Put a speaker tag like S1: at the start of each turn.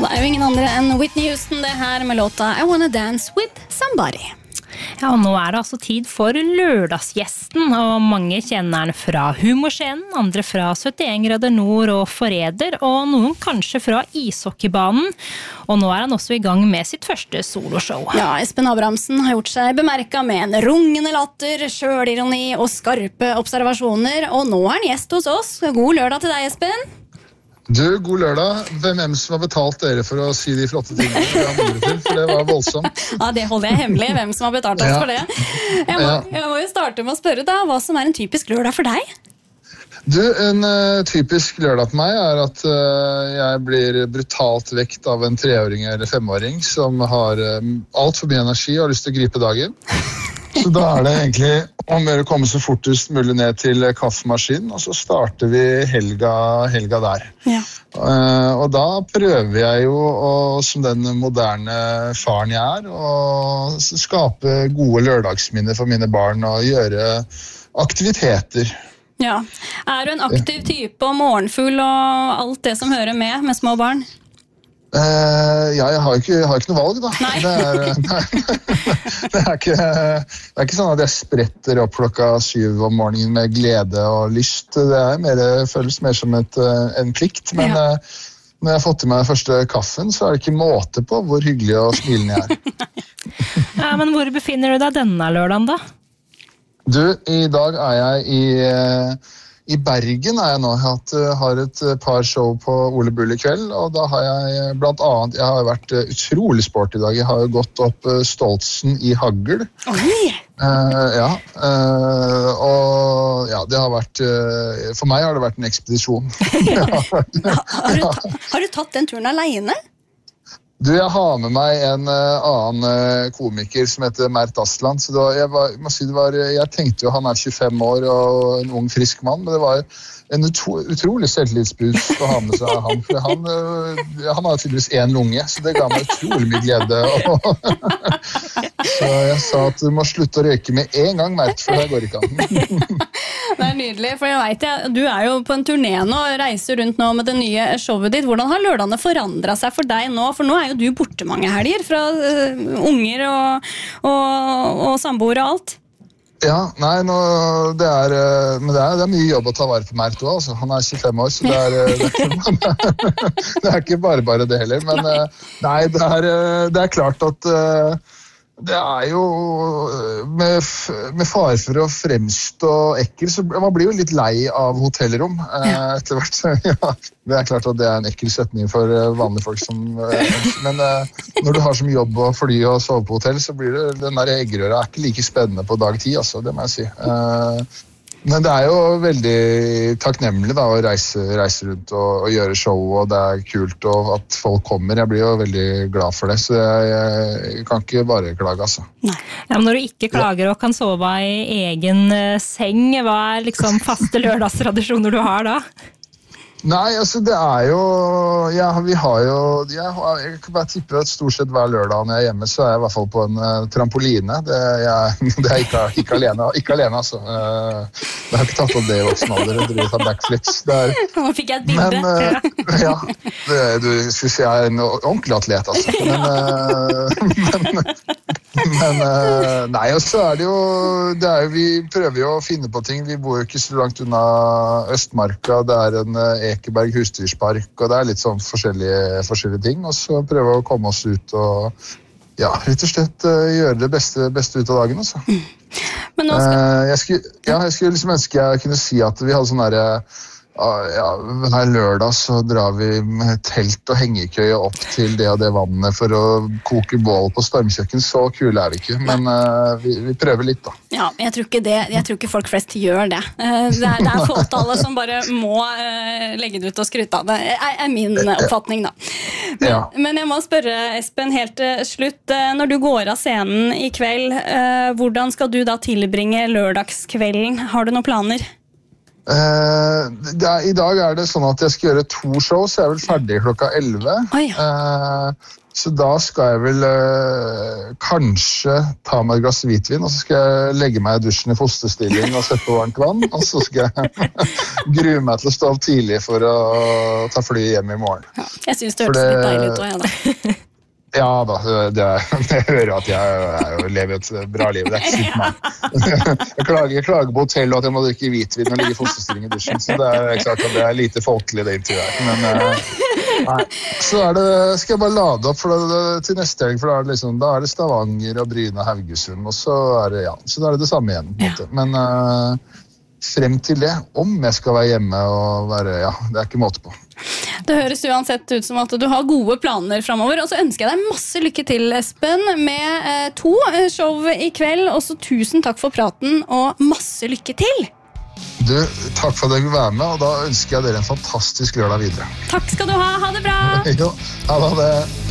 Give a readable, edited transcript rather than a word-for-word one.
S1: det jo ingen andre enn Whitney Houston det her med låta I Wanna Dance With Somebody.
S2: Ja, og nå det altså tid for lørdagsgjesten, og mange kjenner den fra Humorscenen, andre fra 71 grader nord og Forræder, og noen kanskje fra ishockeybanen. Og nå han også i gang med sitt første soloshow.
S1: Ja, Espen Abrahamsen har gjort seg bemerket med en rungende latter, sjølironi og skarpe observasjoner, og nå han gjest hos oss. God lørdag til deg, Espen.
S3: Du, god lørdag. Hvem som har betalt dere for å si de flotte tingene for det var voldsomt.
S1: Ja, det holder jeg hemmelig, hvem som har betalt oss for det. Jeg må jo starte med å spørre da, hva som en typisk lørdag for deg?
S3: Du, en typisk lørdag for meg at jeg blir brutalt vekt av en 3-åring eller 5-åring som har alt for mye energi og har lyst til å gripe dagen. Så da det egentlig om å komme så fortest mulig ned til kaffemaskinen, og så starter vi helga der. Ja. Og da prøver jeg jo, som den moderne faren jeg å skape gode lørdagsminner for mine barn og gjøre aktiviteter.
S1: Ja. Du en aktiv type og morgenfull og alt det som hører med små barn?
S3: Ja, jeg har ikke noe valg da. Det ikke sånn at jeg spretter opp 7 om morgenen med glede og lyst. Det føles mer som en plikt, men når jeg har fått til meg første kaffen, så det ikke måte på hvor hyggelig og smilende jeg
S2: Ja, men hvor befinner du deg denne lørdagen da?
S3: Du, i dag jeg I Bergen jeg nå. Jeg har et par show på Ole Bull i kveld, og da har jeg blant annet, jeg har vært utrolig sport i dag. Jeg har jo gått opp Stoltsen i hagl. Og ja, det har vært, for meg har det vært en ekspedisjon.
S1: Har du tatt den turen alene?
S3: Du, jeg har med meg en annen komiker som heter Mert Aslan, så jeg tenkte jo han 25 år og en ung, frisk mann, men det var en utrolig selvtillitsbrus å ha med seg han, for han har tydeligvis 1 lunge, så det ga meg utrolig mye glede. Så jeg sa at du må slutte å røyke med en gang, Mert, for det går ikke an.
S1: Det nydelig, for jeg vet du jo på en turné nå og reiser rundt nå med det nye showet ditt. Hvordan har lørdagene forandret seg for deg nå? For nå jo du borte mange helger fra unger og samboer og alt.
S3: Ja, nei, men det mye jobb å ta vare på Mert også, altså. Han 25 år, så det ikke bare det heller. Men nei, det klart at det jo med fare for å fremstå ekkel, så man blir jo litt lei av hotellrom etter hvert. Ja, det klart at det en ekkel setning for vanlige folk men når du har så mye jobb og fly og sove på hotell, så blir den der eggerøra ikke like spennende på dag 10, altså, det må jeg si. Men det jo veldig takknemlig da, å reise rundt og gjøre show, og det kult og at folk kommer. Jeg blir jo veldig glad for det, så jeg kan ikke bare klage, altså.
S2: Nei. Ja, men når du ikke klager og kan sove i egen seng, hva liksom faste lørdagstradisjoner du har da?
S3: Nei, altså det jo vi har jo jeg kan bare tippe at stort sett hver lørdag når jeg hjemme, så jeg i hvert fall på en trampoline. Det ikke alene, altså. Jeg har ikke tatt opp det i voksen alder, jeg driver av backflips.
S1: Nå fikk jeg et bilde.
S3: Men, ja, du skulle si jeg en ordentlig atlet, altså. Men nei, og så det jo vi prøver jo å finne på ting. Vi bor jo ikke så langt unna Østmarka, det en Ekeberg husdyrspark, og det litt sånn forskjellige ting, og så prøve å komme oss ut og ja, rett og slett gjøre det beste ut av dagen, altså.
S1: Men nå
S3: jeg skulle liksom ønske jeg kunne si at vi hadde sånn hver lørdag så drar vi med telt og hengekøye opp til det og det vannet for å koke bål på stormkjøkken. Så kul vi ikke, men vi prøver litt da.
S1: Ja, men jeg tror ikke folk flest gjør det. Det fåtallet som bare må legge det ut og skryte av det. Det min oppfatning da. Men jeg må spørre, Espen, helt til slutt. Når du går av scenen i kveld, hvordan skal du da tilbringe lørdagskvelden? Har du noen planer?
S3: I dag det sånn at jeg skal gjøre 2 show, så jeg vel ferdig klokka 11. Så da skal jeg vel kanskje ta meg et glass hvitvin, og så skal jeg legge meg i dusjen i fosterstilling og sette på varmt vann, og så skal jeg grue meg til å stå opp tidlig for å ta fly hjem i morgen.
S1: Jeg synes det hørtes litt deilig ut også, da.
S3: Ja da, jeg hører at jeg lever et bra liv, det ikke sykt meg. Jeg klager på hotell og at jeg må drikke hvitvin og ligge i fosterstilling i dusjen, så det klart at det lite folkelig det intervjuet. Men nei, så skal jeg bare lade opp til neste helg, for da det Stavanger og Bryne og Haugesund, og så så da det samme igjen. På en måte. Men frem til det, om jeg skal være hjemme og det ikke måte på.
S1: Det høres uansett ut som at du har gode planer fremover, og så ønsker jeg deg masse lykke til, Espen, med 2 show i kveld, og så tusen takk for praten, og masse lykke til!
S3: Du, takk for at jeg ville være med, og da ønsker jeg dere en fantastisk lørdag videre.
S1: Takk skal du ha det bra!
S3: Jo, ha det!